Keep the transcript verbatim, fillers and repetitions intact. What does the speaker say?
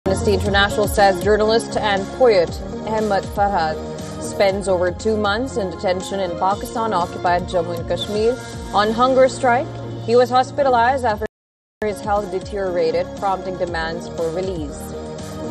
Amnesty International says journalist and poet Ahmed Farhad spends over two months in detention in Pakistan-occupied Jammu and Kashmir on hunger strike. He was hospitalized after his health deteriorated, prompting demands for release.